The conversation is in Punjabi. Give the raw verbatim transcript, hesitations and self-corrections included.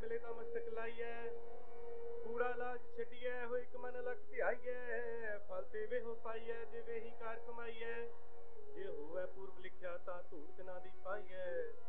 ਅਗਲੇ ਤਾਂ ਮਸਤਕ ਲਾਈਐ। ਕੂੜਾ ਲਾਜ ਛੱਡੀਐ ਹੋ ਇੱਕ ਮਨ ਲਖ ਧਿਆਈਐ। ਫਲ ਤੇ ਵੇਹੋ ਪਾਈਐ ਜੇ ਵੇਹੀ ਕਾਰ ਕਮਾਈਐ। ਜੇ ਹੋਵੈ ਪੂਰਬ ਲਿਖਿਆ ਤਾਂ ਧੂੜਤ ਨਾ ਦੀ ਪਾਈਐ।